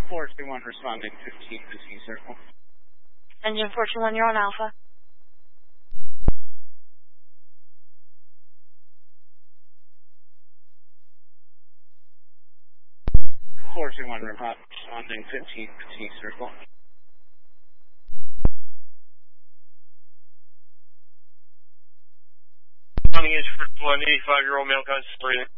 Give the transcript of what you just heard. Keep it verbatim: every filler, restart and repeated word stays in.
four two one responding fifteen to T circle. Engine four two one, you're on Alpha. four two one responding fifteen to T circle. Coming in for one eighty-five year old male conscious breathing.